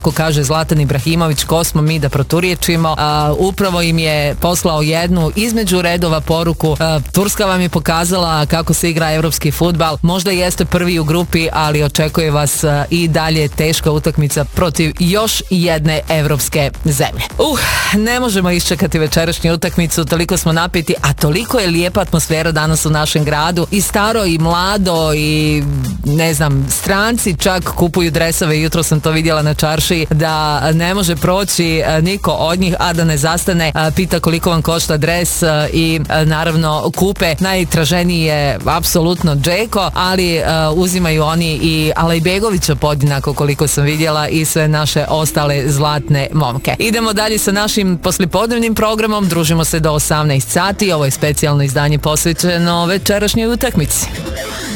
Ko kaže Zlatan Ibrahimović, ko smo mi da proturječimo, upravo im je poslao jednu između redova poruku. Turska vam je pokazala kako se igra evropski fudbal, možda jeste prvi u grupi, ali očekuje vas i dalje teška utakmica protiv još jedne evropske zemlje. Ne možemo iščekati večerašnju utakmicu, toliko smo napeti, a toliko je lijepa atmosfera danas u našem gradu, i staro i mlado i ne znam, stranci čak kupuju dresove, jutro sam to vidjela na čarši, da ne može proći niko od njih a da ne zastane, pita koliko vam košta dres i naravno kupe. Najtraženiji je apsolutno Džeko, ali uzimaju oni i Alajbegovića podjednako koliko sam vidjela i sve naše ostale zlatne momke. Idemo dalje sa našim poslijepodnevnim programom, družimo se do 18 sati, ovo je specijalno izdanje posvećeno večerašnjoj utakmici.